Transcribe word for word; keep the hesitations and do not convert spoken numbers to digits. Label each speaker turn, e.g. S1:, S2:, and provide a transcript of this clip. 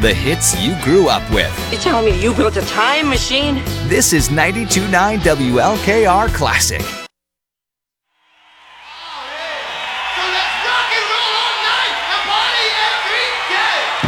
S1: The hits you grew up with.
S2: You telling me you built a time machine?
S1: This is ninety-two point nine W L K R Classic.